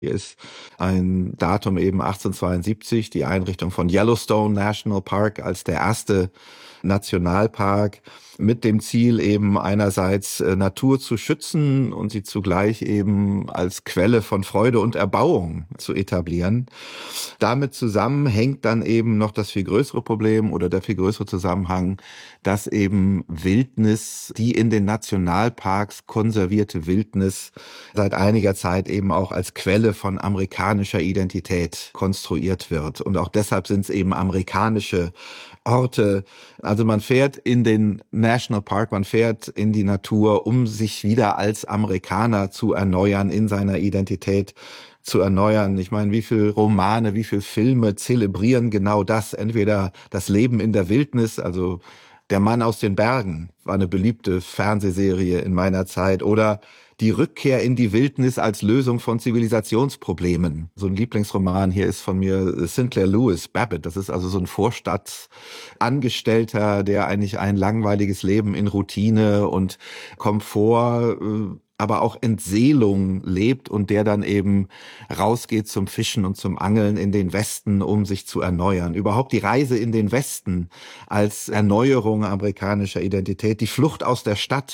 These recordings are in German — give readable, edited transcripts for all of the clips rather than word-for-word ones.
Hier ist ein Datum eben 1872, die Einrichtung von Yellowstone National Park als der erste Nationalpark mit dem Ziel eben einerseits Natur zu schützen und sie zugleich eben als Quelle von Freude und Erbauung zu etablieren. Damit zusammen hängt dann eben noch das viel größere Problem oder der viel größere Zusammenhang, dass eben Wildnis, die in den Nationalparks konservierte Wildnis seit einiger Zeit eben auch als Quelle von amerikanischer Identität konstruiert wird. Und auch deshalb sind es eben amerikanische Orte. Also man fährt in den Nationalpark, man fährt in die Natur, um sich wieder als Amerikaner zu erneuern, in seiner Identität zu erneuern. Ich meine, wie viele Romane, wie viele Filme zelebrieren genau das? Entweder das Leben in der Wildnis, also Der Mann aus den Bergen war eine beliebte Fernsehserie in meiner Zeit, oder die Rückkehr in die Wildnis als Lösung von Zivilisationsproblemen. So ein Lieblingsroman hier ist von mir Sinclair Lewis, Babbitt. Das ist also so ein Vorstadtangestellter, der eigentlich ein langweiliges Leben in Routine und Komfort, aber auch Entseelung lebt und der dann eben rausgeht zum Fischen und zum Angeln in den Westen, um sich zu erneuern. Überhaupt die Reise in den Westen als Erneuerung amerikanischer Identität, die Flucht aus der Stadt,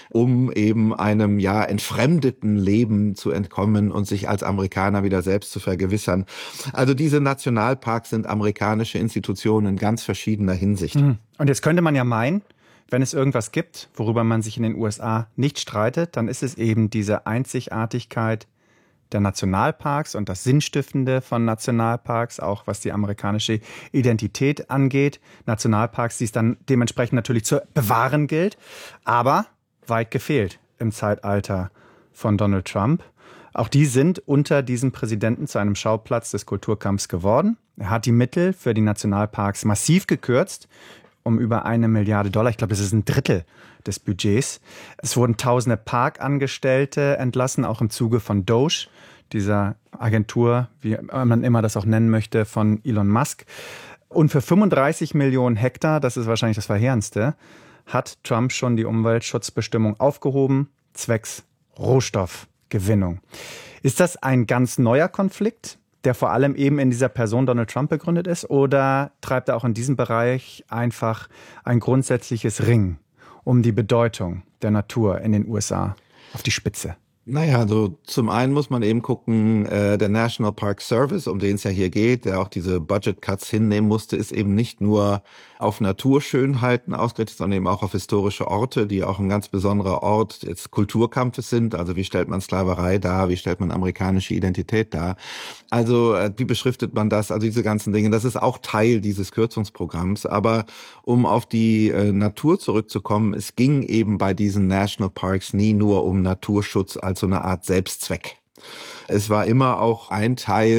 um eben einem entfremdeten Leben zu entkommen und sich als Amerikaner wieder selbst zu vergewissern. Also diese Nationalparks sind amerikanische Institutionen in ganz verschiedener Hinsicht. Und jetzt könnte man ja meinen, wenn es irgendwas gibt, worüber man sich in den USA nicht streitet, dann ist es eben diese Einzigartigkeit der Nationalparks und das Sinnstiftende von Nationalparks, auch was die amerikanische Identität angeht. Nationalparks, die es dann dementsprechend natürlich zu bewahren gilt, aber weit gefehlt im Zeitalter von Donald Trump. Auch die sind unter diesem Präsidenten zu einem Schauplatz des Kulturkampfs geworden. Er hat die Mittel für die Nationalparks massiv gekürzt, um über $1 Milliarde. Ich glaube, das ist ein Drittel des Budgets. Es wurden tausende Parkangestellte entlassen, auch im Zuge von Doge, dieser Agentur, wie man immer das auch nennen möchte, von Elon Musk. Und für 35 Millionen Hektar, das ist wahrscheinlich das Verheerendste, hat Trump schon die Umweltschutzbestimmung aufgehoben, zwecks Rohstoffgewinnung. Ist das ein ganz neuer Konflikt, der vor allem eben in dieser Person Donald Trump begründet ist, oder treibt er auch in diesem Bereich einfach ein grundsätzliches Ringen um die Bedeutung der Natur in den USA auf die Spitze? Naja, also zum einen muss man eben gucken, der National Park Service, um den es ja hier geht, der auch diese Budget Cuts hinnehmen musste, ist eben nicht nur auf Naturschönheiten ausgerichtet, sondern eben auch auf historische Orte, die auch ein ganz besonderer Ort des Kulturkampfes sind. Also wie stellt man Sklaverei dar, wie stellt man amerikanische Identität dar? Also wie beschriftet man das? Also diese ganzen Dinge, das ist auch Teil dieses Kürzungsprogramms. Aber um auf die Natur zurückzukommen, es ging eben bei diesen National Parks nie nur um Naturschutz als so eine Art Selbstzweck. Es war immer auch ein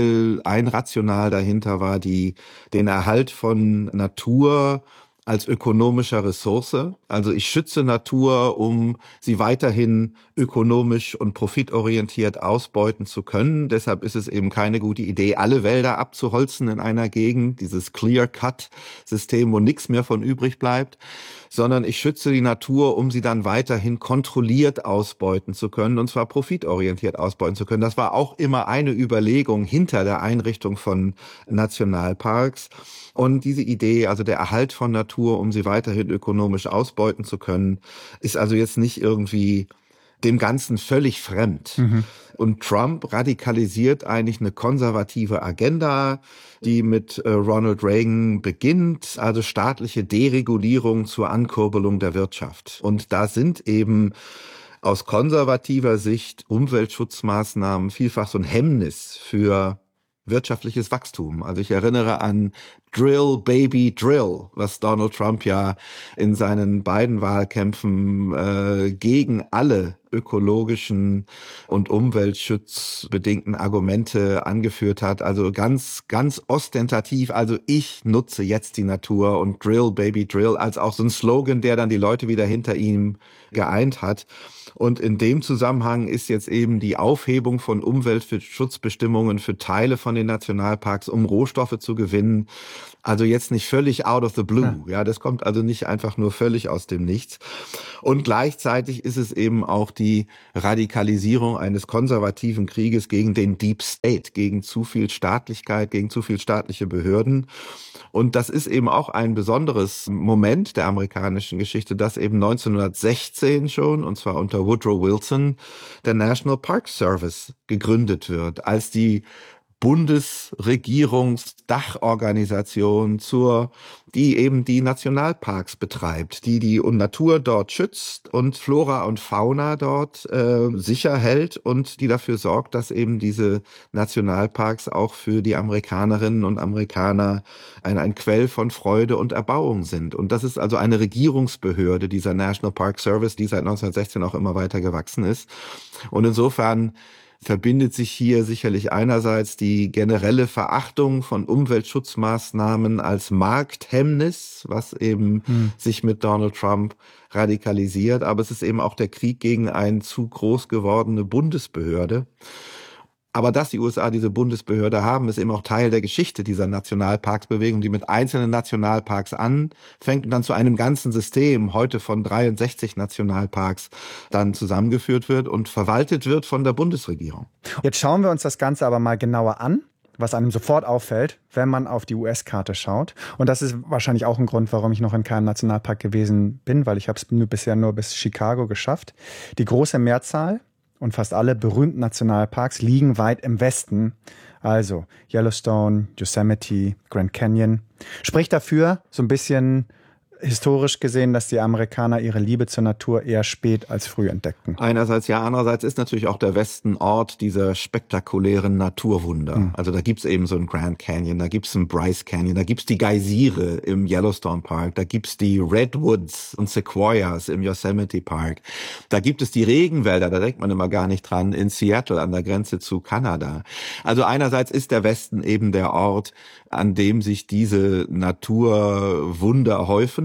Rational dahinter war den Erhalt von Natur als ökonomischer Ressource. Also ich schütze Natur, um sie weiterhin ökonomisch und profitorientiert ausbeuten zu können. Deshalb ist es eben keine gute Idee, alle Wälder abzuholzen in einer Gegend, dieses Clear-Cut-System, wo nichts mehr von übrig bleibt, sondern ich schütze die Natur, um sie dann weiterhin kontrolliert ausbeuten zu können, und zwar profitorientiert ausbeuten zu können. Das war auch immer eine Überlegung hinter der Einrichtung von Nationalparks. Und diese Idee, also der Erhalt von Natur, um sie weiterhin ökonomisch ausbeuten zu können, ist also jetzt nicht irgendwie dem Ganzen völlig fremd. Und Trump radikalisiert eigentlich eine konservative Agenda, die mit Ronald Reagan beginnt, also staatliche Deregulierung zur Ankurbelung der Wirtschaft. Und da sind eben aus konservativer Sicht Umweltschutzmaßnahmen vielfach so ein Hemmnis für wirtschaftliches Wachstum. Also ich erinnere an Drill, Baby, Drill, was Donald Trump ja in seinen beiden Wahlkämpfen gegen alle ökologischen und umweltschutzbedingten Argumente angeführt hat. Also ganz, ganz ostentativ. Also ich nutze jetzt die Natur, und Drill, Baby, Drill als auch so ein Slogan, der dann die Leute wieder hinter ihm geeint hat. Und in dem Zusammenhang ist jetzt eben die Aufhebung von Umweltschutzbestimmungen für Teile von den Nationalparks, um Rohstoffe zu gewinnen, also jetzt nicht völlig out of the blue. Ja, das kommt also nicht einfach nur völlig aus dem Nichts. Und gleichzeitig ist es eben auch die Radikalisierung eines konservativen Krieges gegen den Deep State, gegen zu viel Staatlichkeit, gegen zu viel staatliche Behörden. Und das ist eben auch ein besonderes Moment der amerikanischen Geschichte, dass eben 1916 schon, und zwar unter Woodrow Wilson, der National Park Service gegründet wird, als die Bundesregierungsdachorganisation die eben die Nationalparks betreibt, die Natur dort schützt und Flora und Fauna dort sicher hält und die dafür sorgt, dass eben diese Nationalparks auch für die Amerikanerinnen und Amerikaner ein Quell von Freude und Erbauung sind. Und das ist also eine Regierungsbehörde, dieser National Park Service, die seit 1916 auch immer weiter gewachsen ist. Und insofern verbindet sich hier sicherlich einerseits die generelle Verachtung von Umweltschutzmaßnahmen als Markthemmnis, was eben sich mit Donald Trump radikalisiert, aber es ist eben auch der Krieg gegen eine zu groß gewordene Bundesbehörde. Aber dass die USA diese Bundesbehörde haben, ist eben auch Teil der Geschichte dieser Nationalparksbewegung, die mit einzelnen Nationalparks anfängt und dann zu einem ganzen System, heute von 63 Nationalparks, dann zusammengeführt wird und verwaltet wird von der Bundesregierung. Jetzt schauen wir uns das Ganze aber mal genauer an, was einem sofort auffällt, wenn man auf die US-Karte schaut. Und das ist wahrscheinlich auch ein Grund, warum ich noch in keinem Nationalpark gewesen bin, weil ich habe es bisher nur bis Chicago geschafft. Die große Mehrzahl und fast alle berühmten Nationalparks liegen weit im Westen. Also Yellowstone, Yosemite, Grand Canyon. Spricht dafür so ein bisschen historisch gesehen, dass die Amerikaner ihre Liebe zur Natur eher spät als früh entdeckten. Einerseits ja, andererseits ist natürlich auch der Westen Ort dieser spektakulären Naturwunder. Also da gibt's eben so einen Grand Canyon, da gibt's einen Bryce Canyon, da gibt's die Geysire im Yellowstone Park, da gibt's die Redwoods und Sequoias im Yosemite Park, da gibt es die Regenwälder, da denkt man immer gar nicht dran, in Seattle an der Grenze zu Kanada. Also einerseits ist der Westen eben der Ort, an dem sich diese Naturwunder häufen.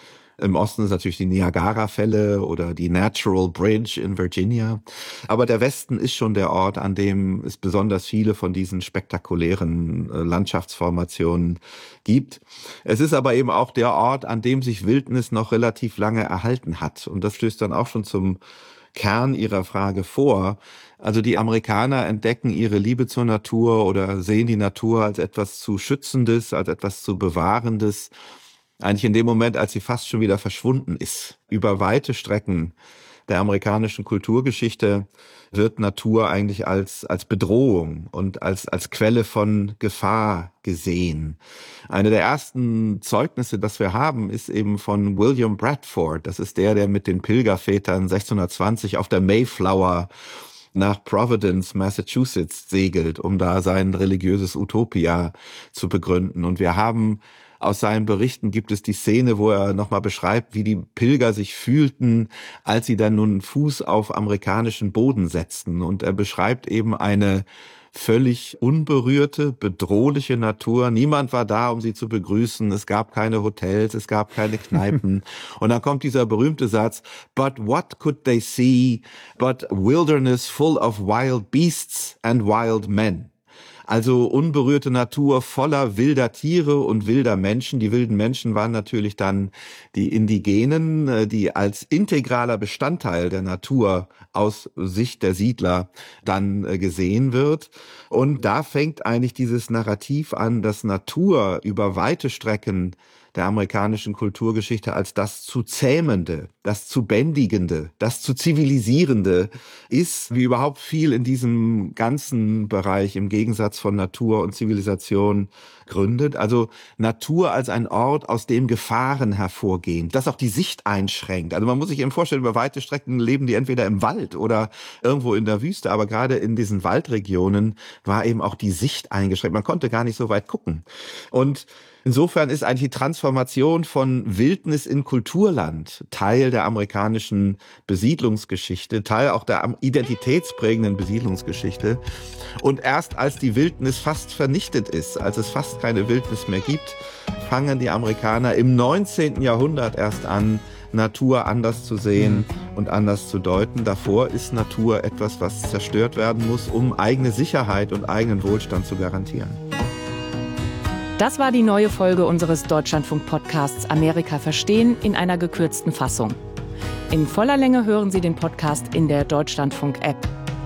Im Osten ist natürlich die Niagara-Fälle oder die Natural Bridge in Virginia. Aber der Westen ist schon der Ort, an dem es besonders viele von diesen spektakulären Landschaftsformationen gibt. Es ist aber eben auch der Ort, an dem sich Wildnis noch relativ lange erhalten hat. Und das stößt dann auch schon zum Kern Ihrer Frage vor. Also die Amerikaner entdecken ihre Liebe zur Natur oder sehen die Natur als etwas zu Schützendes, als etwas zu Bewahrendes. Eigentlich in dem Moment, als sie fast schon wieder verschwunden ist. Über weite Strecken der amerikanischen Kulturgeschichte wird Natur eigentlich als Bedrohung und als Quelle von Gefahr gesehen. Eine der ersten Zeugnisse, das wir haben, ist eben von William Bradford. Das ist der mit den Pilgervätern 1620 auf der Mayflower nach Providence, Massachusetts segelt, um da sein religiöses Utopia zu begründen. Und wir haben aus seinen Berichten gibt es die Szene, wo er nochmal beschreibt, wie die Pilger sich fühlten, als sie dann nun Fuß auf amerikanischen Boden setzten. Und er beschreibt eben eine völlig unberührte, bedrohliche Natur. Niemand war da, um sie zu begrüßen. Es gab keine Hotels, es gab keine Kneipen. Und dann kommt dieser berühmte Satz, "But what could they see but wilderness full of wild beasts and wild men?" Also unberührte Natur voller wilder Tiere und wilder Menschen. Die wilden Menschen waren natürlich dann die Indigenen, die als integraler Bestandteil der Natur aus Sicht der Siedler dann gesehen wird. Und da fängt eigentlich dieses Narrativ an, dass Natur über weite Strecken der amerikanischen Kulturgeschichte als das zu Zähmende, das zu Bändigende, das zu Zivilisierende ist, wie überhaupt viel in diesem ganzen Bereich im Gegensatz von Natur und Zivilisation gründet. Also Natur als ein Ort, aus dem Gefahren hervorgehen, das auch die Sicht einschränkt. Also man muss sich eben vorstellen, über weite Strecken leben die entweder im Wald oder irgendwo in der Wüste, aber gerade in diesen Waldregionen war eben auch die Sicht eingeschränkt. Man konnte gar nicht so weit gucken. Und insofern ist eigentlich die Transformation von Wildnis in Kulturland Teil der amerikanischen Besiedlungsgeschichte, Teil auch der identitätsprägenden Besiedlungsgeschichte. Und erst als die Wildnis fast vernichtet ist, als es fast keine Wildnis mehr gibt, fangen die Amerikaner im 19. Jahrhundert erst an, Natur anders zu sehen und anders zu deuten. Davor ist Natur etwas, was zerstört werden muss, um eigene Sicherheit und eigenen Wohlstand zu garantieren. Das war die neue Folge unseres Deutschlandfunk-Podcasts Amerika verstehen in einer gekürzten Fassung. In voller Länge hören Sie den Podcast in der Deutschlandfunk-App.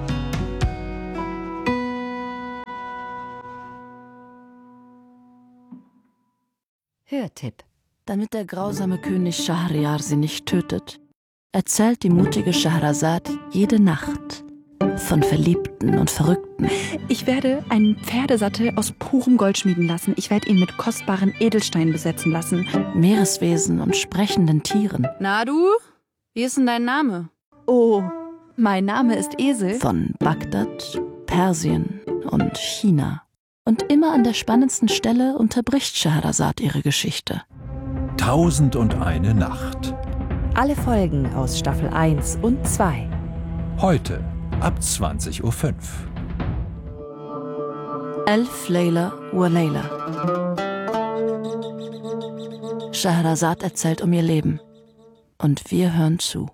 Hörtipp. Damit der grausame König Schahryar sie nicht tötet, erzählt die mutige Scheherazad jede Nacht von Verliebten und Verrückten. Ich werde einen Pferdesattel aus purem Gold schmieden lassen. Ich werde ihn mit kostbaren Edelsteinen besetzen lassen. Meereswesen und sprechenden Tieren. Na du, wie ist denn dein Name? Oh, mein Name ist Esel. Von Bagdad, Persien und China. Und immer an der spannendsten Stelle unterbricht Scheherazad ihre Geschichte. 1001 Nacht. Alle Folgen aus Staffel 1 und 2. Heute ab 20:05 Uhr. Elf Layla wa Layla. Scheherazad erzählt um ihr Leben. Und wir hören zu.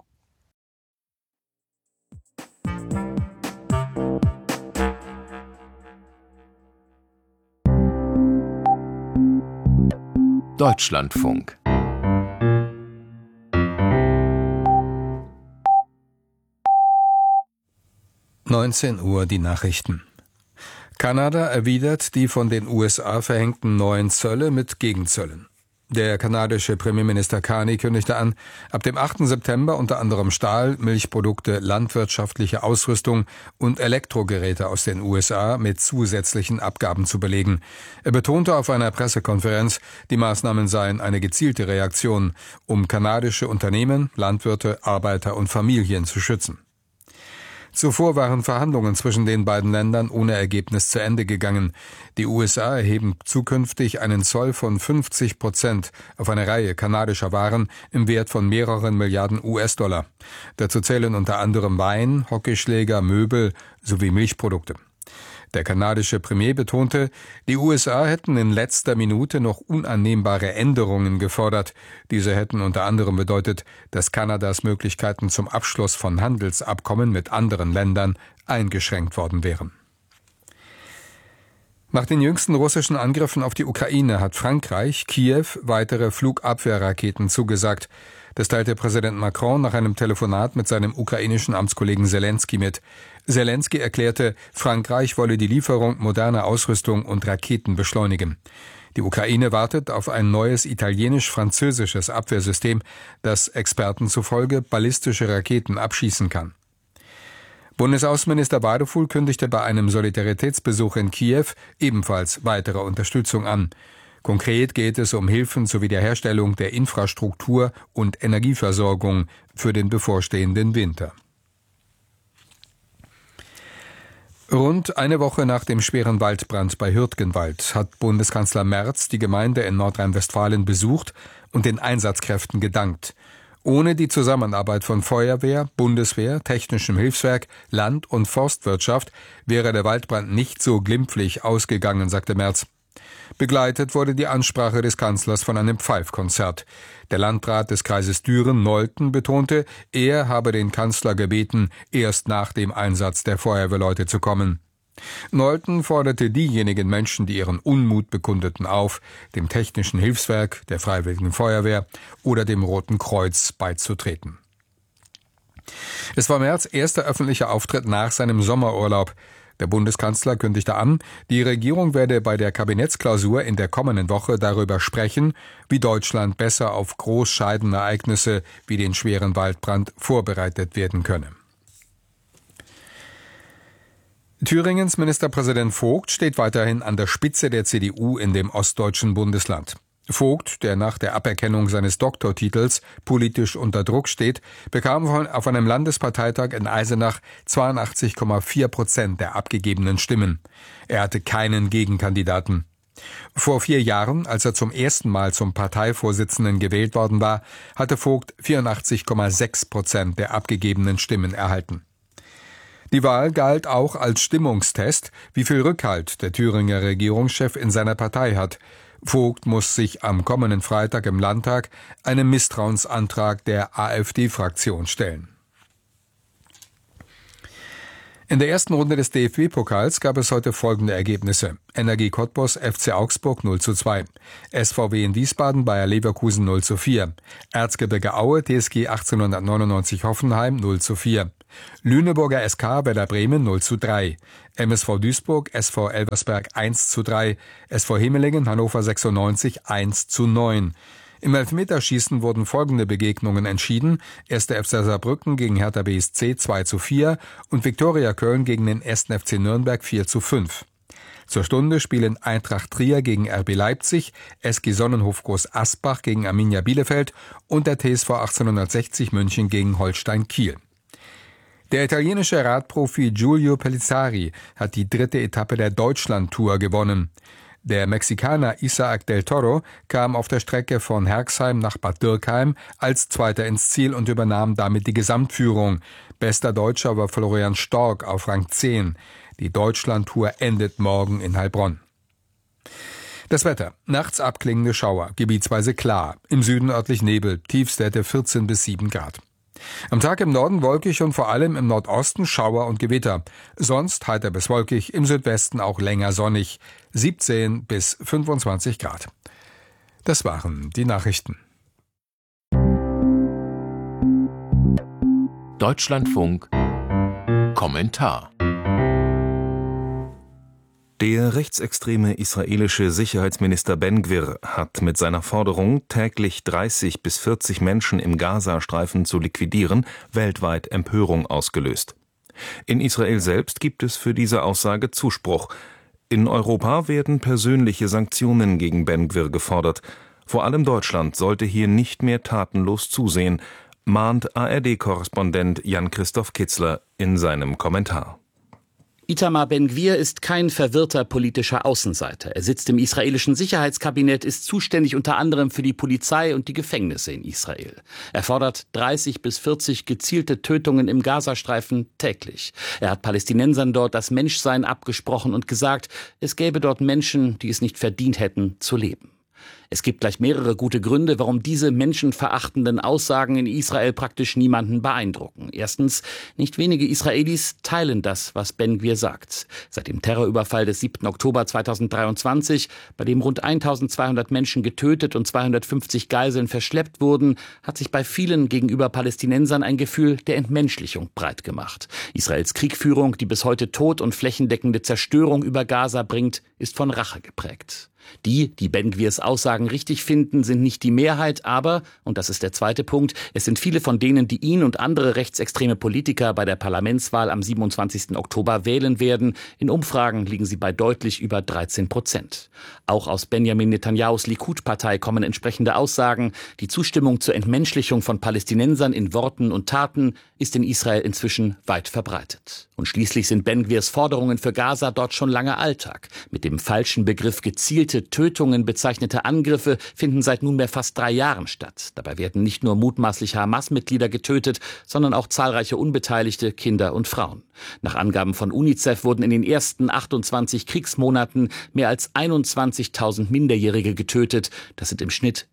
Deutschlandfunk. Uhr die Nachrichten. Kanada erwidert die von den USA verhängten neuen Zölle mit Gegenzöllen. Der kanadische Premierminister Carney kündigte an, ab dem 8. September unter anderem Stahl, Milchprodukte, landwirtschaftliche Ausrüstung und Elektrogeräte aus den USA mit zusätzlichen Abgaben zu belegen. Er betonte auf einer Pressekonferenz, die Maßnahmen seien eine gezielte Reaktion, um kanadische Unternehmen, Landwirte, Arbeiter und Familien zu schützen. Zuvor waren Verhandlungen zwischen den beiden Ländern ohne Ergebnis zu Ende gegangen. Die USA erheben zukünftig einen Zoll von 50% auf eine Reihe kanadischer Waren im Wert von mehreren Milliarden US-Dollar. Dazu zählen unter anderem Wein, Hockeyschläger, Möbel sowie Milchprodukte. Der kanadische Premier betonte, die USA hätten in letzter Minute noch unannehmbare Änderungen gefordert. Diese hätten unter anderem bedeutet, dass Kanadas Möglichkeiten zum Abschluss von Handelsabkommen mit anderen Ländern eingeschränkt worden wären. Nach den jüngsten russischen Angriffen auf die Ukraine hat Frankreich Kiew weitere Flugabwehrraketen zugesagt. Das teilte Präsident Macron nach einem Telefonat mit seinem ukrainischen Amtskollegen Selensky mit. Selensky erklärte, Frankreich wolle die Lieferung moderner Ausrüstung und Raketen beschleunigen. Die Ukraine wartet auf ein neues italienisch-französisches Abwehrsystem, das Experten zufolge ballistische Raketen abschießen kann. Bundesaußenminister Wadefuhl kündigte bei einem Solidaritätsbesuch in Kiew ebenfalls weitere Unterstützung an. Konkret geht es um Hilfen zur Wiederherstellung der Infrastruktur und Energieversorgung für den bevorstehenden Winter. Rund eine Woche nach dem schweren Waldbrand bei Hürtgenwald hat Bundeskanzler Merz die Gemeinde in Nordrhein-Westfalen besucht und den Einsatzkräften gedankt. Ohne die Zusammenarbeit von Feuerwehr, Bundeswehr, Technischem Hilfswerk, Land- und Forstwirtschaft wäre der Waldbrand nicht so glimpflich ausgegangen, sagte Merz. Begleitet wurde die Ansprache des Kanzlers von einem Pfeifkonzert. Der Landrat des Kreises Düren, Nolten, betonte, er habe den Kanzler gebeten, erst nach dem Einsatz der Feuerwehrleute zu kommen. Nolten forderte diejenigen Menschen, die ihren Unmut bekundeten, auf, dem Technischen Hilfswerk, der Freiwilligen Feuerwehr oder dem Roten Kreuz beizutreten. Es war Merz' erster öffentlicher Auftritt nach seinem Sommerurlaub. Der Bundeskanzler kündigte an, die Regierung werde bei der Kabinettsklausur in der kommenden Woche darüber sprechen, wie Deutschland besser auf Großscheidenereignisse wie den schweren Waldbrand vorbereitet werden könne. Thüringens Ministerpräsident Vogt steht weiterhin an der Spitze der CDU in dem ostdeutschen Bundesland. Vogt, der nach der Aberkennung seines Doktortitels politisch unter Druck steht, bekam auf einem Landesparteitag in Eisenach 82,4% der abgegebenen Stimmen. Er hatte keinen Gegenkandidaten. Vor 4 Jahren, als er zum ersten Mal zum Parteivorsitzenden gewählt worden war, hatte Vogt 84,6% der abgegebenen Stimmen erhalten. Die Wahl galt auch als Stimmungstest, wie viel Rückhalt der Thüringer Regierungschef in seiner Partei hat. Vogt muss sich am kommenden Freitag im Landtag einem Misstrauensantrag der AfD-Fraktion stellen. In der ersten Runde des DFB-Pokals gab es heute folgende Ergebnisse. Energie Cottbus, FC Augsburg 0:2. SVW in Wiesbaden, Bayer Leverkusen 0:4. Erzgebirge Aue, TSG 1899 Hoffenheim 0:4. Lüneburger SK, Werder Bremen 0:3. MSV Duisburg, SV Elversberg 1:3. SV Hemelingen, Hannover 96 1:9. Im Elfmeterschießen wurden folgende Begegnungen entschieden. 1. FC Saarbrücken gegen Hertha BSC 2:4 und Viktoria Köln gegen den 1. FC Nürnberg 4:5. Zur Stunde spielen Eintracht Trier gegen RB Leipzig, SG Sonnenhof Groß Asbach gegen Arminia Bielefeld und der TSV 1860 München gegen Holstein Kiel. Der italienische Radprofi Giulio Pellizzari hat die 3. Etappe der Deutschland-Tour gewonnen. Der Mexikaner Isaac del Toro kam auf der Strecke von Herxheim nach Bad Dürkheim als Zweiter ins Ziel und übernahm damit die Gesamtführung. Bester Deutscher war Florian Stork auf Rang 10. Die Deutschlandtour endet morgen in Heilbronn. Das Wetter. Nachts abklingende Schauer, gebietsweise klar. Im Süden örtlich Nebel, Tiefstwerte 14 bis 7 Grad. Am Tag im Norden wolkig und vor allem im Nordosten Schauer und Gewitter. Sonst heiter bis wolkig, im Südwesten auch länger sonnig. 17 bis 25 Grad. Das waren die Nachrichten. Deutschlandfunk Kommentar. Der rechtsextreme israelische Sicherheitsminister Ben-Gvir hat mit seiner Forderung, täglich 30 bis 40 Menschen im Gazastreifen zu liquidieren, weltweit Empörung ausgelöst. In Israel selbst gibt es für diese Aussage Zuspruch. In Europa werden persönliche Sanktionen gegen Ben-Gvir gefordert. Vor allem Deutschland sollte hier nicht mehr tatenlos zusehen, mahnt ARD-Korrespondent Jan-Christoph Kitzler in seinem Kommentar. Itamar Ben-Gvir ist kein verwirrter politischer Außenseiter. Er sitzt im israelischen Sicherheitskabinett, ist zuständig unter anderem für die Polizei und die Gefängnisse in Israel. Er fordert 30 bis 40 gezielte Tötungen im Gazastreifen täglich. Er hat Palästinensern dort das Menschsein abgesprochen und gesagt, es gäbe dort Menschen, die es nicht verdient hätten, zu leben. Es gibt gleich mehrere gute Gründe, warum diese menschenverachtenden Aussagen in Israel praktisch niemanden beeindrucken. Erstens, nicht wenige Israelis teilen das, was Ben-Gvir sagt. Seit dem Terrorüberfall des 7. Oktober 2023, bei dem rund 1200 Menschen getötet und 250 Geiseln verschleppt wurden, hat sich bei vielen gegenüber Palästinensern ein Gefühl der Entmenschlichung breit gemacht. Israels Kriegführung, die bis heute Tod und flächendeckende Zerstörung über Gaza bringt, ist von Rache geprägt. Die Ben-Gvirs Aussagen richtig finden, sind nicht die Mehrheit, aber, und das ist der zweite Punkt, es sind viele von denen, die ihn und andere rechtsextreme Politiker bei der Parlamentswahl am 27. Oktober wählen werden. In Umfragen liegen sie bei deutlich über 13%. Auch aus Benjamin Netanyahus Likud-Partei kommen entsprechende Aussagen. Die Zustimmung zur Entmenschlichung von Palästinensern in Worten und Taten ist in Israel inzwischen weit verbreitet. Und schließlich sind Ben-Gvirs Forderungen für Gaza dort schon lange Alltag. Mit dem falschen Begriff gezielte Tötungen bezeichnete Angriffe finden seit nunmehr fast 3 Jahren statt. Dabei werden nicht nur mutmaßliche Hamas-Mitglieder getötet, sondern auch zahlreiche Unbeteiligte, Kinder und Frauen. Nach Angaben von UNICEF wurden in den ersten 28 Kriegsmonaten mehr als 21.000 Minderjährige getötet. Das sind im Schnitt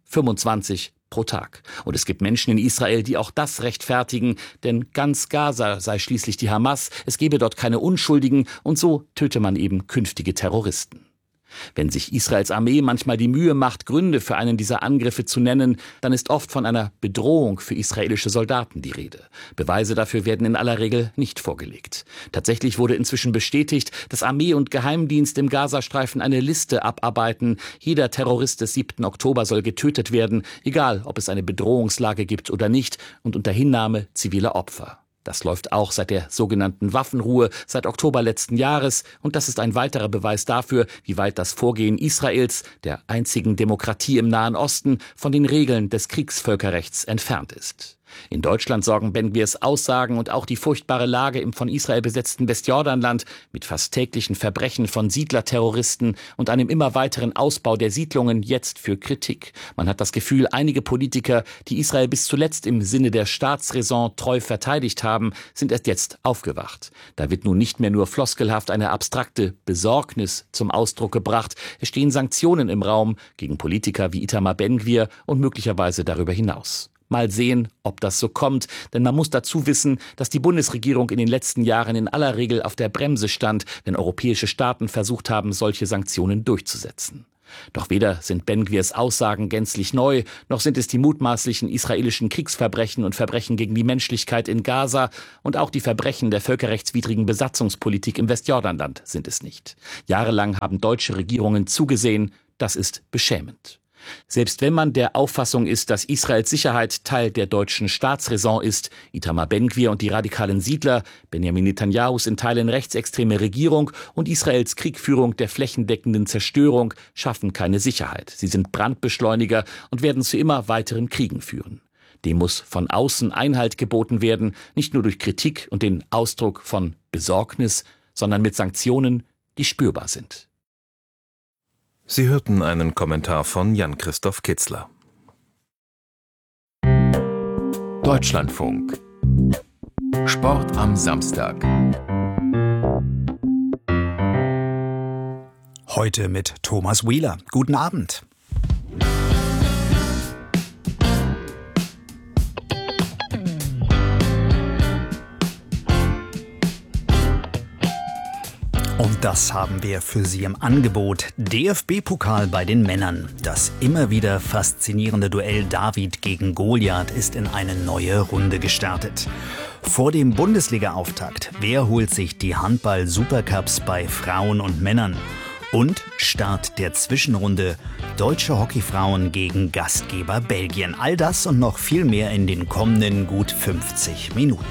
25 pro Tag. Und es gibt Menschen in Israel, die auch das rechtfertigen, denn ganz Gaza sei schließlich die Hamas, es gebe dort keine Unschuldigen und so töte man eben künftige Terroristen. Wenn sich Israels Armee manchmal die Mühe macht, Gründe für einen dieser Angriffe zu nennen, dann ist oft von einer Bedrohung für israelische Soldaten die Rede. Beweise dafür werden in aller Regel nicht vorgelegt. Tatsächlich wurde inzwischen bestätigt, dass Armee und Geheimdienst im Gazastreifen eine Liste abarbeiten. Jeder Terrorist des 7. Oktober soll getötet werden, egal ob es eine Bedrohungslage gibt oder nicht, und unter Hinnahme ziviler Opfer. Das läuft auch seit der sogenannten Waffenruhe seit Oktober letzten Jahres. Und das ist ein weiterer Beweis dafür, wie weit das Vorgehen Israels, der einzigen Demokratie im Nahen Osten, von den Regeln des Kriegsvölkerrechts entfernt ist. In Deutschland sorgen Ben-Gvirs Aussagen und auch die furchtbare Lage im von Israel besetzten Westjordanland mit fast täglichen Verbrechen von Siedlerterroristen und einem immer weiteren Ausbau der Siedlungen jetzt für Kritik. Man hat das Gefühl, einige Politiker, die Israel bis zuletzt im Sinne der Staatsräson treu verteidigt haben, sind erst jetzt aufgewacht. Da wird nun nicht mehr nur floskelhaft eine abstrakte Besorgnis zum Ausdruck gebracht. Es stehen Sanktionen im Raum gegen Politiker wie Itamar Ben-Gvir und möglicherweise darüber hinaus. Mal sehen, ob das so kommt, denn man muss dazu wissen, dass die Bundesregierung in den letzten Jahren in aller Regel auf der Bremse stand, wenn europäische Staaten versucht haben, solche Sanktionen durchzusetzen. Doch weder sind Ben-Gvirs Aussagen gänzlich neu, noch sind es die mutmaßlichen israelischen Kriegsverbrechen und Verbrechen gegen die Menschlichkeit in Gaza und auch die Verbrechen der völkerrechtswidrigen Besatzungspolitik im Westjordanland sind es nicht. Jahrelang haben deutsche Regierungen zugesehen, das ist beschämend. Selbst wenn man der Auffassung ist, dass Israels Sicherheit Teil der deutschen Staatsräson ist, Itamar Ben-Gvir und die radikalen Siedler, Benjamin Netanyahus in Teilen rechtsextreme Regierung und Israels Kriegführung der flächendeckenden Zerstörung schaffen keine Sicherheit. Sie sind Brandbeschleuniger und werden zu immer weiteren Kriegen führen. Dem muss von außen Einhalt geboten werden, nicht nur durch Kritik und den Ausdruck von Besorgnis, sondern mit Sanktionen, die spürbar sind. Sie hörten einen Kommentar von Jan-Christoph Kitzler. Deutschlandfunk. Sport am Samstag. Heute mit Thomas Wheeler. Guten Abend. Und das haben wir für Sie im Angebot. DFB-Pokal bei den Männern. Das immer wieder faszinierende Duell David gegen Goliath ist in eine neue Runde gestartet. Vor dem Bundesliga-Auftakt. Wer holt sich die Handball-Supercups bei Frauen und Männern? Und Start der Zwischenrunde. Deutsche Hockeyfrauen gegen Gastgeber Belgien. All das und noch viel mehr in den kommenden gut 50 Minuten.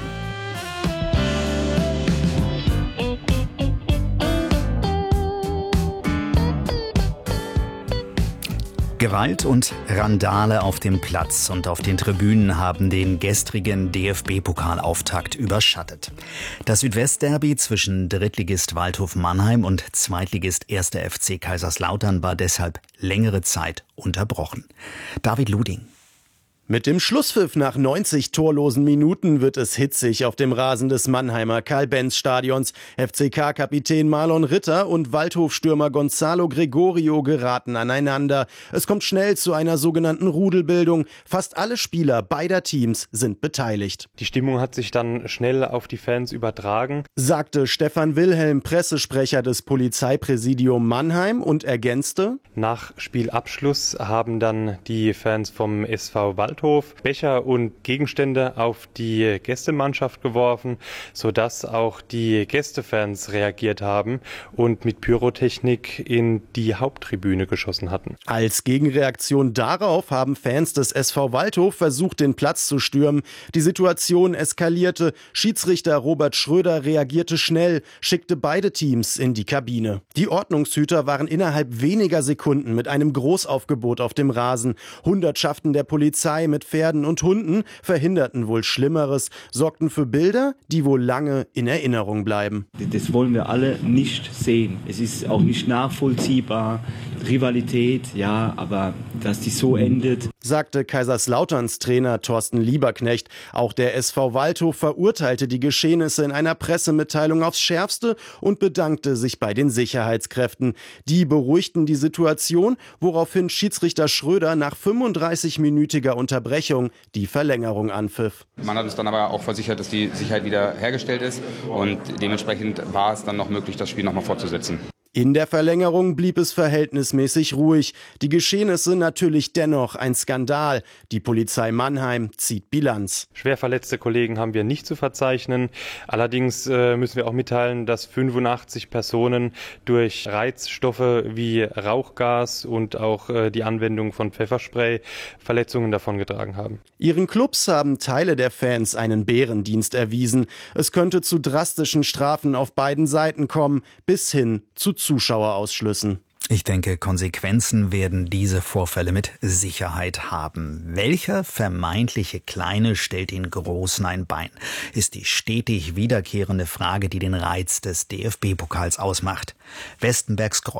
Gewalt und Randale auf dem Platz und auf den Tribünen haben den gestrigen DFB-Pokalauftakt überschattet. Das Südwestderby zwischen Drittligist Waldhof Mannheim und Zweitligist 1. FC Kaiserslautern war deshalb längere Zeit unterbrochen. David Luding. Mit dem Schlusspfiff nach 90 torlosen Minuten wird es hitzig auf dem Rasen des Mannheimer Karl-Benz-Stadions. FCK-Kapitän Marlon Ritter und Waldhof-Stürmer Gonzalo Gregorio geraten aneinander. Es kommt schnell zu einer sogenannten Rudelbildung. Fast alle Spieler beider Teams sind beteiligt. Die Stimmung hat sich dann schnell auf die Fans übertragen, sagte Stefan Wilhelm, Pressesprecher des Polizeipräsidium Mannheim, und ergänzte: Nach Spielabschluss haben dann die Fans vom SV Waldhof Becher und Gegenstände auf die Gästemannschaft geworfen, sodass auch die Gästefans reagiert haben und mit Pyrotechnik in die Haupttribüne geschossen hatten. Als Gegenreaktion darauf haben Fans des SV Waldhof versucht, den Platz zu stürmen. Die Situation eskalierte. Schiedsrichter Robert Schröder reagierte schnell, schickte beide Teams in die Kabine. Die Ordnungshüter waren innerhalb weniger Sekunden mit einem Großaufgebot auf dem Rasen. Hundertschaften der Polizei mit Pferden und Hunden verhinderten wohl Schlimmeres, sorgten für Bilder, die wohl lange in Erinnerung bleiben. Das wollen wir alle nicht sehen. Es ist auch nicht nachvollziehbar. Rivalität, ja, aber dass die so endet, sagte Kaiserslauterns Trainer Thorsten Lieberknecht. Auch der SV Waldhof verurteilte die Geschehnisse in einer Pressemitteilung aufs Schärfste und bedankte sich bei den Sicherheitskräften. Die beruhigten die Situation, woraufhin Schiedsrichter Schröder nach 35-minütiger Unterbrechung die Verlängerung anpfiff. Man hat uns dann aber auch versichert, dass die Sicherheit wieder hergestellt ist, und dementsprechend war es dann noch möglich, das Spiel nochmal fortzusetzen. In der Verlängerung blieb es verhältnismäßig ruhig. Die Geschehnisse natürlich dennoch ein Skandal. Die Polizei Mannheim zieht Bilanz. Schwer verletzte Kollegen haben wir nicht zu verzeichnen. Allerdings müssen wir auch mitteilen, dass 85 Personen durch Reizstoffe wie Rauchgas und auch die Anwendung von Pfefferspray Verletzungen davongetragen haben. Ihren Clubs haben Teile der Fans einen Bärendienst erwiesen. Es könnte zu drastischen Strafen auf beiden Seiten kommen, bis hin zu Zuschauerausschlüssen. Ich denke, Konsequenzen werden diese Vorfälle mit Sicherheit haben. Welcher vermeintliche Kleine stellt den Großen ein Bein? Ist die stetig wiederkehrende Frage, die den Reiz des DFB-Pokals ausmacht. Westenbergs Kreuth.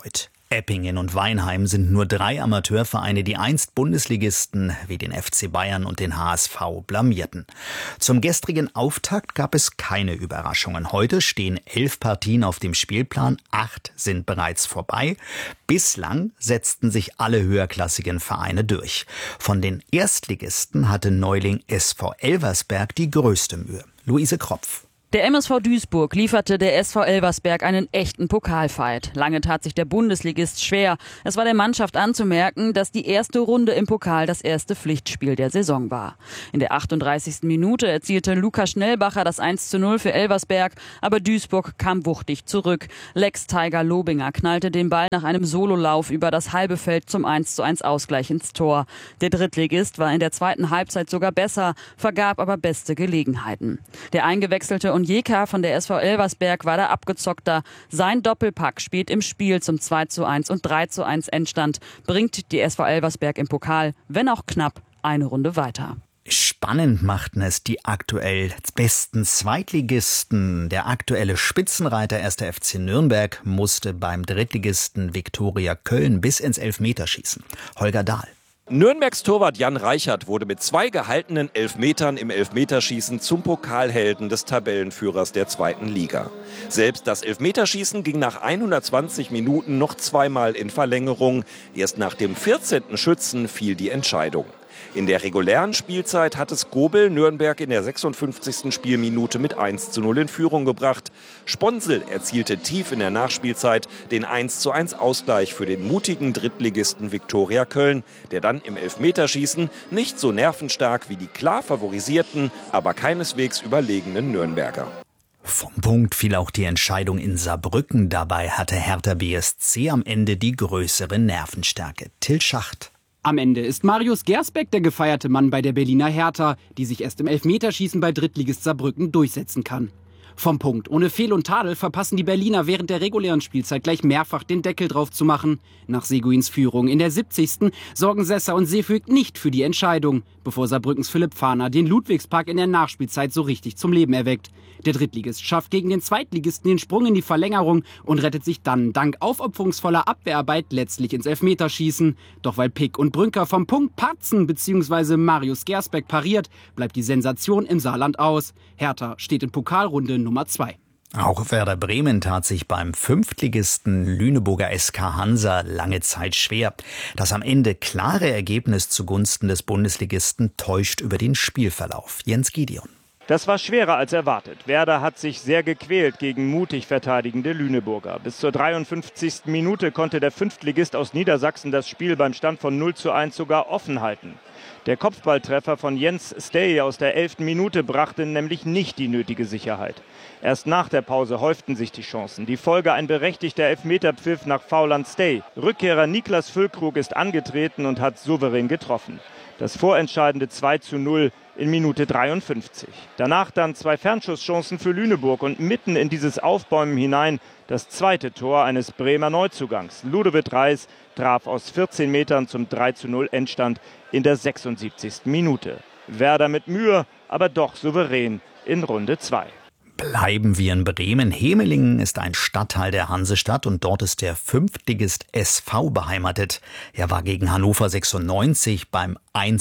Eppingen und Weinheim sind nur 3 Amateurvereine, die einst Bundesligisten wie den FC Bayern und den HSV blamierten. Zum gestrigen Auftakt gab es keine Überraschungen. Heute stehen 11 Partien auf dem Spielplan, 8 sind bereits vorbei. Bislang setzten sich alle höherklassigen Vereine durch. Von den Erstligisten hatte Neuling SV Elversberg die größte Mühe. Luise Kropf. Der MSV Duisburg lieferte der SV Elversberg einen echten Pokalfight. Lange tat sich der Bundesligist schwer. Es war der Mannschaft anzumerken, dass die erste Runde im Pokal das erste Pflichtspiel der Saison war. In der 38. Minute erzielte Lukas Schnellbacher das 1:0 für Elversberg, aber Duisburg kam wuchtig zurück. Lex Tiger Lobinger knallte den Ball nach einem Sololauf über das halbe Feld zum 1:1 Ausgleich ins Tor. Der Drittligist war in der zweiten Halbzeit sogar besser, vergab aber beste Gelegenheiten. Der eingewechselte Onyeka von der SV Elversberg war der Abgezockter. Sein Doppelpack spielt im Spiel zum 2:1 und 3:1 Endstand, bringt die SV Elversberg im Pokal, wenn auch knapp, eine Runde weiter. Spannend machten es die aktuell besten Zweitligisten. Der aktuelle Spitzenreiter 1. FC Nürnberg musste beim Drittligisten Viktoria Köln bis ins Elfmeterschießen. Holger Dahl. Nürnbergs Torwart Jan Reichert wurde mit 2 gehaltenen Elfmetern im Elfmeterschießen zum Pokalhelden des Tabellenführers der 2. Liga. Selbst das Elfmeterschießen ging nach 120 Minuten noch zweimal in Verlängerung. Erst nach dem 14. Schützen fiel die Entscheidung. In der regulären Spielzeit hat es Gobel Nürnberg in der 56. Spielminute mit 1:0 in Führung gebracht. Sponsel erzielte tief in der Nachspielzeit den 1:1 Ausgleich für den mutigen Drittligisten Viktoria Köln, der dann im Elfmeterschießen nicht so nervenstark wie die klar favorisierten, aber keineswegs überlegenen Nürnberger. Vom Punkt fiel auch die Entscheidung in Saarbrücken. Dabei hatte Hertha BSC am Ende die größere Nervenstärke. Till Schacht. Am Ende ist Marius Gersbeck der gefeierte Mann bei der Berliner Hertha, die sich erst im Elfmeterschießen bei Drittligist Saarbrücken durchsetzen kann. Vom Punkt ohne Fehl und Tadel verpassen die Berliner während der regulären Spielzeit gleich mehrfach den Deckel drauf zu machen. Nach Seguins Führung in der 70. sorgen Sessa und Seefüg nicht für die Entscheidung, bevor Saarbrückens Philipp Fahner den Ludwigspark in der Nachspielzeit so richtig zum Leben erweckt. Der Drittligist schafft gegen den Zweitligisten den Sprung in die Verlängerung und rettet sich dann dank aufopferungsvoller Abwehrarbeit letztlich ins Elfmeterschießen. Doch weil Pick und Brünker vom Punkt patzen bzw. Marius Gersbeck pariert, bleibt die Sensation im Saarland aus. Hertha steht in Pokalrunde Nummer 2. Auch Werder Bremen tat sich beim Fünftligisten Lüneburger SK Hansa lange Zeit schwer. Das am Ende klare Ergebnis zugunsten des Bundesligisten täuscht über den Spielverlauf. Jens Gideon. Das war schwerer als erwartet. Werder hat sich sehr gequält gegen mutig verteidigende Lüneburger. Bis zur 53. Minute konnte der Fünftligist aus Niedersachsen das Spiel beim Stand von 0:1 sogar offen halten. Der Kopfballtreffer von Jens Stay aus der 11. Minute brachte nämlich nicht die nötige Sicherheit. Erst nach der Pause häuften sich die Chancen. Die Folge ein berechtigter Elfmeterpfiff nach Foul an Stay. Rückkehrer Niklas Füllkrug ist angetreten und hat souverän getroffen. Das vorentscheidende 2:0 in Minute 53. Danach dann 2 Fernschusschancen für Lüneburg und mitten in dieses Aufbäumen hinein das zweite Tor eines Bremer Neuzugangs. Ludovic Reis traf aus 14 Metern zum 3:0 Endstand in der 76. Minute. Werder mit Mühe, aber doch souverän in Runde 2. Bleiben wir in Bremen. Hemelingen ist ein Stadtteil der Hansestadt und dort ist der Fünftligist SV beheimatet. Er war gegen Hannover 96 beim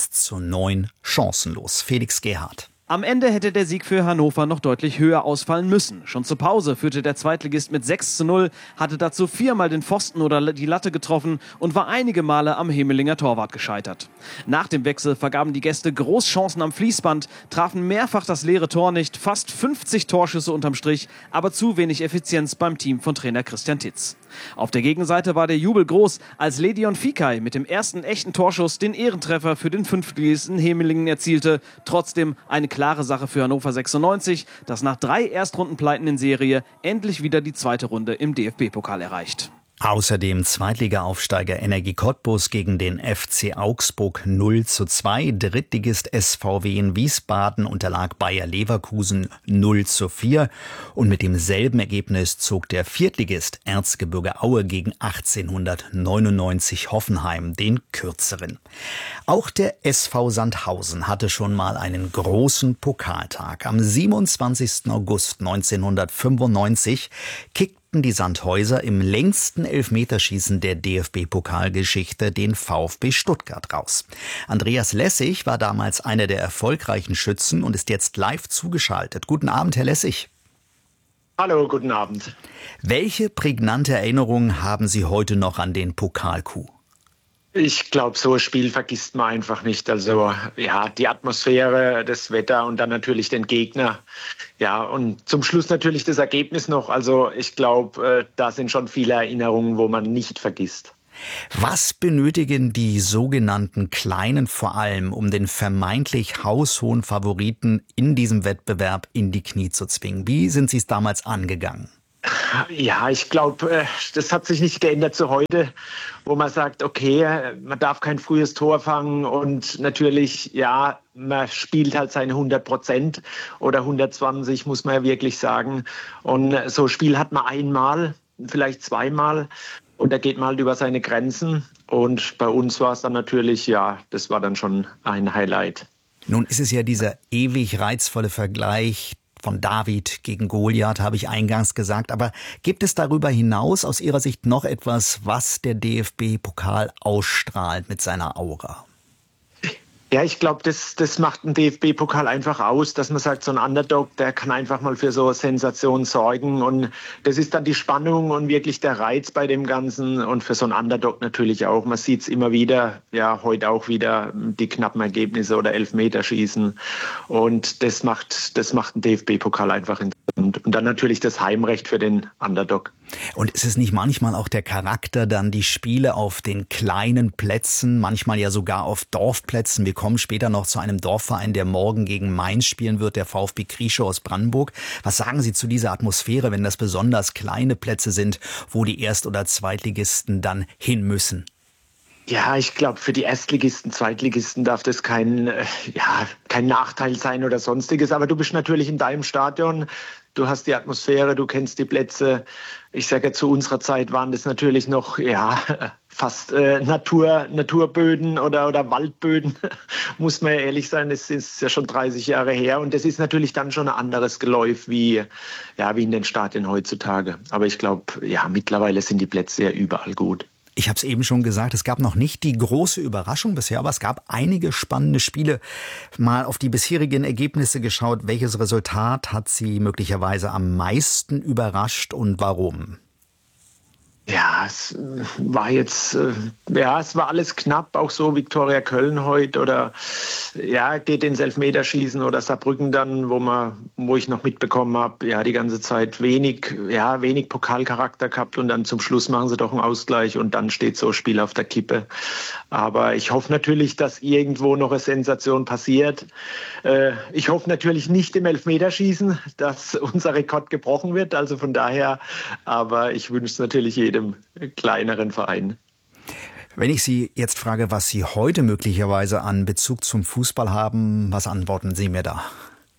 1:9 chancenlos. Felix Gerhardt. Am Ende hätte der Sieg für Hannover noch deutlich höher ausfallen müssen. Schon zur Pause führte der Zweitligist mit 6:0, hatte dazu 4-mal den Pfosten oder die Latte getroffen und war einige Male am Hemelinger Torwart gescheitert. Nach dem Wechsel vergaben die Gäste Großchancen am Fließband, trafen mehrfach das leere Tor nicht, fast 50 Torschüsse unterm Strich, aber zu wenig Effizienz beim Team von Trainer Christian Titz. Auf der Gegenseite war der Jubel groß, als Ledion Fikai mit dem ersten echten Torschuss den Ehrentreffer für den Fünftligisten Hemelingen erzielte. Trotzdem eine klare Sache für Hannover 96, das nach 3 Erstrundenpleiten in Serie endlich wieder die zweite Runde im DFB-Pokal erreicht. Außerdem Zweitliga-Aufsteiger Energie Cottbus gegen den FC Augsburg 0:2. Drittligist SVW in Wiesbaden unterlag Bayer Leverkusen 0:4. Und mit demselben Ergebnis zog der Viertligist Erzgebirge Aue gegen 1899 Hoffenheim den kürzeren. Auch der SV Sandhausen hatte schon mal einen großen Pokaltag. Am 27. August 1995 kickten fegten die Sandhäuser im längsten Elfmeterschießen der DFB-Pokalgeschichte den VfB Stuttgart raus. Andreas Lessig war damals einer der erfolgreichen Schützen und ist jetzt live zugeschaltet. Guten Abend, Herr Lessig. Hallo, guten Abend. Welche prägnante Erinnerung haben Sie heute noch an den Pokalcoup? Ich glaube, so ein Spiel vergisst man einfach nicht. Also ja, die Atmosphäre, das Wetter und dann natürlich den Gegner. Ja, und zum Schluss natürlich das Ergebnis noch. Also ich glaube, da sind schon viele Erinnerungen, wo man nicht vergisst. Was benötigen die sogenannten Kleinen vor allem, um den vermeintlich haushohen Favoriten in diesem Wettbewerb in die Knie zu zwingen? Wie sind Sie es damals angegangen? Ja, ich glaube, das hat sich nicht geändert zu heute, wo man sagt, okay, man darf kein frühes Tor fangen und natürlich, ja, man spielt halt seine 100% oder 120, muss man ja wirklich sagen. Und so ein Spiel hat man einmal, vielleicht zweimal und da geht man halt über seine Grenzen. Und bei uns war es dann natürlich, ja, das war dann schon ein Highlight. Nun ist es ja dieser ewig reizvolle Vergleich von David gegen Goliath, habe ich eingangs gesagt. Aber gibt es darüber hinaus aus Ihrer Sicht noch etwas, was der DFB-Pokal ausstrahlt mit seiner Aura? Ja, ich glaube, das macht einen DFB-Pokal einfach aus, dass man sagt, so ein Underdog, der kann einfach mal für so Sensationen sorgen. Und das ist dann die Spannung und wirklich der Reiz bei dem Ganzen. Und für so einen Underdog natürlich auch. Man sieht es immer wieder, ja, heute auch wieder die knappen Ergebnisse oder Elfmeterschießen. Und das macht einen DFB-Pokal einfach interessant. Und dann natürlich das Heimrecht für den Underdog. Und ist es nicht manchmal auch der Charakter, dann die Spiele auf den kleinen Plätzen, manchmal ja sogar auf Dorfplätzen? Wir kommen später noch zu einem Dorfverein, der morgen gegen Mainz spielen wird, der VfB Krieschow aus Brandenburg. Was sagen Sie zu dieser Atmosphäre, wenn das besonders kleine Plätze sind, wo die Erst- oder Zweitligisten dann hin müssen? Ja, ich glaube, für die Erstligisten, Zweitligisten darf das kein Nachteil sein oder Sonstiges. Aber du bist natürlich in deinem Stadion. Du hast die Atmosphäre, du kennst die Plätze. Ich sage ja, zu unserer Zeit waren das natürlich noch, ja, fast Naturböden oder Waldböden, muss man ja ehrlich sein. Das ist ja schon 30 Jahre her. Und das ist natürlich dann schon ein anderes Geläuf wie in den Stadien heutzutage. Aber ich glaube, ja, mittlerweile sind die Plätze ja überall gut. Ich habe es eben schon gesagt, es gab noch nicht die große Überraschung bisher, aber es gab einige spannende Spiele. Mal auf die bisherigen Ergebnisse geschaut. Welches Resultat hat Sie möglicherweise am meisten überrascht und warum? Ja, es war alles knapp, auch so Viktoria Köln heute oder ja, geht ins Elfmeterschießen oder Saarbrücken dann, wo ich noch mitbekommen habe, ja, die ganze Zeit wenig Pokalcharakter gehabt und dann zum Schluss machen sie doch einen Ausgleich und dann steht so ein Spiel auf der Kippe. Aber ich hoffe natürlich, dass irgendwo noch eine Sensation passiert. Ich hoffe natürlich nicht im Elfmeterschießen, dass unser Rekord gebrochen wird, also von daher, aber ich wünsche es natürlich jedem kleineren Verein. Wenn ich Sie jetzt frage, was Sie heute möglicherweise an Bezug zum Fußball haben, was antworten Sie mir da?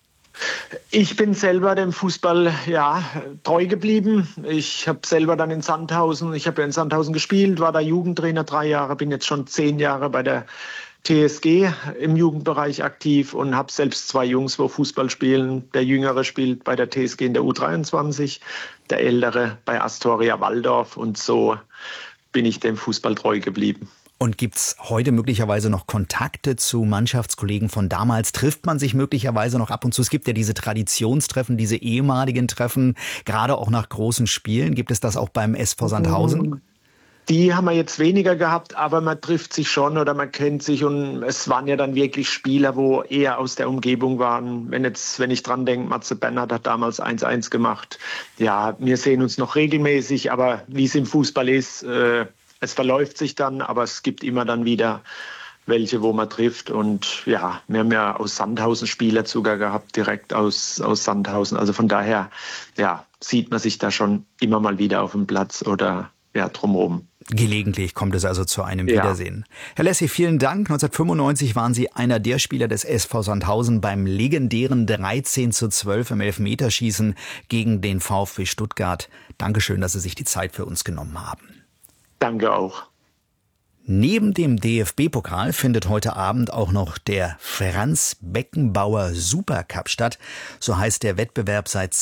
Ich bin selber dem Fußball treu geblieben. Ich habe selber dann in Sandhausen gespielt, war da Jugendtrainer 3 Jahre, bin jetzt schon 10 Jahre bei der TSG im Jugendbereich aktiv und habe selbst 2 Jungs, wo Fußball spielen. Der Jüngere spielt bei der TSG in der U23, der Ältere bei Astoria Walldorf und so bin ich dem Fußball treu geblieben. Und gibt's heute möglicherweise noch Kontakte zu Mannschaftskollegen von damals? Trifft man sich möglicherweise noch ab und zu? Es gibt ja diese Traditionstreffen, diese ehemaligen Treffen, gerade auch nach großen Spielen. Gibt es das auch beim SV Sandhausen? Die haben wir jetzt weniger gehabt, aber man trifft sich schon oder man kennt sich und es waren ja dann wirklich Spieler, wo eher aus der Umgebung waren. Wenn ich dran denke, Matze Bernhard hat damals 1-1 gemacht. Ja, wir sehen uns noch regelmäßig, aber wie es im Fußball ist, es verläuft sich dann, aber es gibt immer dann wieder welche, wo man trifft. Und ja, wir haben ja aus Sandhausen Spieler sogar gehabt, direkt aus Sandhausen. Also von daher, ja, sieht man sich da schon immer mal wieder auf dem Platz oder drumherum. Gelegentlich kommt es also zu einem Wiedersehen. Herr Lessig, vielen Dank. 1995 waren Sie einer der Spieler des SV Sandhausen beim legendären 13:12 im Elfmeterschießen gegen den VfB Stuttgart. Dankeschön, dass Sie sich die Zeit für uns genommen haben. Danke auch. Neben dem DFB-Pokal findet heute Abend auch noch der Franz-Beckenbauer Supercup statt. So heißt der Wettbewerb seit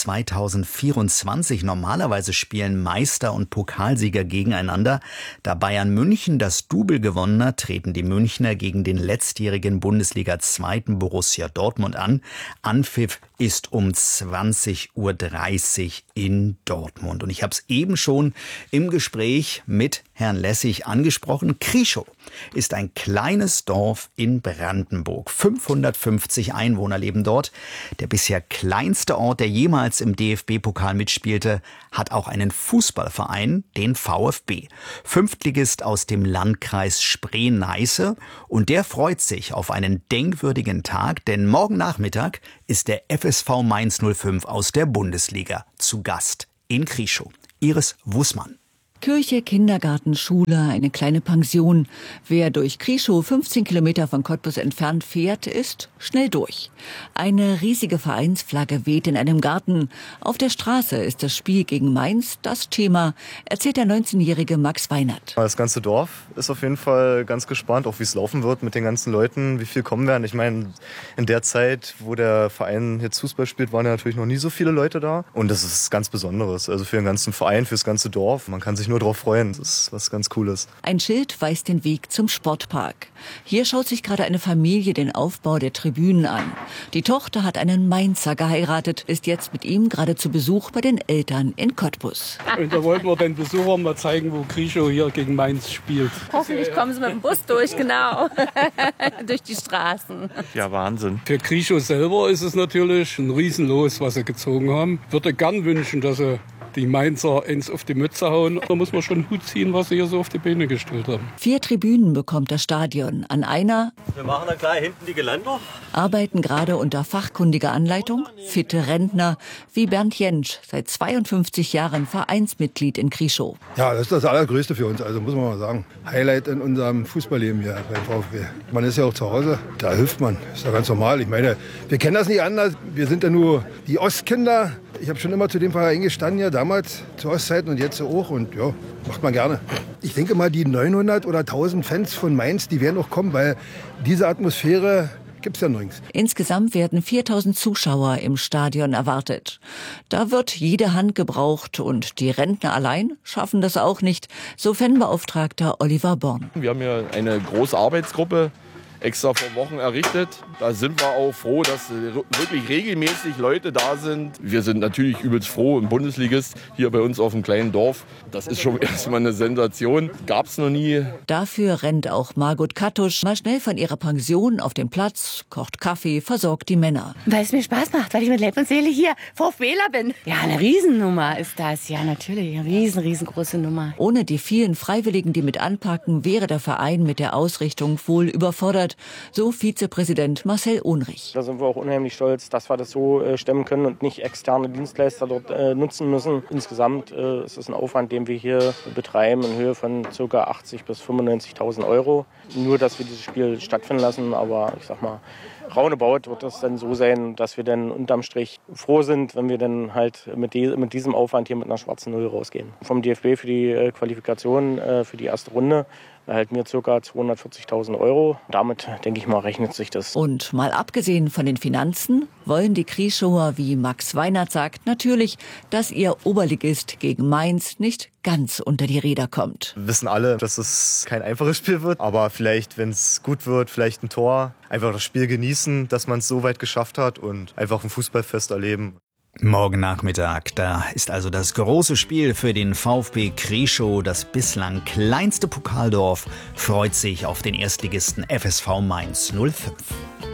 2024. Normalerweise spielen Meister und Pokalsieger gegeneinander. Da Bayern München das Double gewonnen hat, treten die Münchner gegen den letztjährigen Bundesliga-Zweiten Borussia Dortmund an. Anpfiff ist um 20:30 Uhr in Dortmund. Und ich habe es eben schon im Gespräch mit Herrn Lessig angesprochen. Krieschow ist ein kleines Dorf in Brandenburg. 550 Einwohner leben dort. Der bisher kleinste Ort, der jemals im DFB-Pokal mitspielte, hat auch einen Fußballverein, den VfB. Fünftligist aus dem Landkreis Spree-Neiße. Und der freut sich auf einen denkwürdigen Tag, denn morgen Nachmittag ist der FSV Mainz 05 aus der Bundesliga zu Gast in Krieschow. Iris Wußmann. Kirche, Kindergarten, Schule, eine kleine Pension. Wer durch Krieschow 15 Kilometer von Cottbus entfernt fährt, ist schnell durch. Eine riesige Vereinsflagge weht in einem Garten. Auf der Straße ist das Spiel gegen Mainz das Thema, erzählt der 19-jährige Max Weinert. Das ganze Dorf ist auf jeden Fall ganz gespannt, auch wie es laufen wird mit den ganzen Leuten, wie viel kommen werden. Ich meine, in der Zeit, wo der Verein jetzt Fußball spielt, waren ja natürlich noch nie so viele Leute da. Und das ist ganz Besonderes, also für den ganzen Verein, für das ganze Dorf. Man kann sich nur darauf freuen. Das ist was ganz Cooles. Ein Schild weist den Weg zum Sportpark. Hier schaut sich gerade eine Familie den Aufbau der Tribünen an. Die Tochter hat einen Mainzer geheiratet, ist jetzt mit ihm gerade zu Besuch bei den Eltern in Cottbus. Und da wollten wir den Besuchern mal zeigen, wo Krieschow hier gegen Mainz spielt. Hoffentlich kommen sie mit dem Bus durch, genau. Durch die Straßen. Ja, Wahnsinn. Für Krieschow selber ist es natürlich ein Riesenlos, was sie gezogen haben. Ich würde gern wünschen, dass sie die Mainzer ins auf die Mütze hauen. Da muss man schon Hut ziehen, was sie hier so auf die Beine gestellt haben. 4 Tribünen bekommt das Stadion. An einer wir machen da gleich hinten die Geländer. Arbeiten gerade unter fachkundiger Anleitung fitte Rentner wie Bernd Jentsch, seit 52 Jahren Vereinsmitglied in Krieschow. Ja, das ist das Allergrößte für uns, also muss man mal sagen. Highlight in unserem Fußballleben hier beim VfB. Man ist ja auch zu Hause, da hilft man. Ist ja ganz normal. Ich meine, wir kennen das nicht anders. Wir sind ja nur die Ostkinder. Ich habe schon immer zu dem Verein gestanden, ja, damals zu Ostzeiten und jetzt auch. Und ja, macht man gerne. Ich denke mal, die 900 oder 1000 Fans von Mainz, die werden auch kommen, weil diese Atmosphäre gibt's ja nirgends. Insgesamt werden 4000 Zuschauer im Stadion erwartet. Da wird jede Hand gebraucht und die Rentner allein schaffen das auch nicht, so Fanbeauftragter Oliver Born. Wir haben hier eine große Arbeitsgruppe extra vor Wochen errichtet. Da sind wir auch froh, dass wirklich regelmäßig Leute da sind. Wir sind natürlich übelst froh im Bundesligist hier bei uns auf dem kleinen Dorf. Das ist schon erstmal eine Sensation. Gab's noch nie. Dafür rennt auch Margot Kattusch mal schnell von ihrer Pension auf den Platz, kocht Kaffee, versorgt die Männer. Weil es mir Spaß macht, weil ich mit Leib und Seele hier VfBler bin. Ja, eine Riesennummer ist das. Ja, natürlich. Eine riesengroße Nummer. Ohne die vielen Freiwilligen, die mit anpacken, wäre der Verein mit der Ausrichtung wohl überfordert. So Vizepräsident Marcel Ohnrich. Da sind wir auch unheimlich stolz, dass wir das so stemmen können und nicht externe Dienstleister dort nutzen müssen. Insgesamt ist es ein Aufwand, den wir hier betreiben in Höhe von ca. 80.000 bis 95.000 Euro. Nur, dass wir dieses Spiel stattfinden lassen, aber ich sag mal, roundabout wird es dann so sein, dass wir dann unterm Strich froh sind, wenn wir dann halt mit diesem Aufwand hier mit einer schwarzen Null rausgehen. Vom DFB für die Qualifikation für die erste Runde erhalten wir ca. 240.000 Euro. Damit, denke ich mal, rechnet sich das. Und mal abgesehen von den Finanzen wollen die Krieschower, wie Max Weinert sagt, natürlich, dass ihr Oberligist gegen Mainz nicht ganz unter die Räder kommt. Wir wissen alle, dass es kein einfaches Spiel wird, aber vielleicht, wenn es gut wird, vielleicht ein Tor. Einfach das Spiel genießen, dass man es so weit geschafft hat und einfach ein Fußballfest erleben. Morgen Nachmittag, da ist also das große Spiel für den VfB Krieschow. Das bislang kleinste Pokaldorf freut sich auf den Erstligisten FSV Mainz 05.